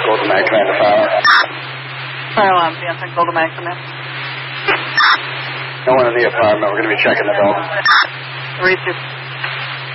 Golden Mag, command to fire. Fire alarm, Panther, Golden Mag, come in. No one in the apartment. We're going to be checking the building. Read you.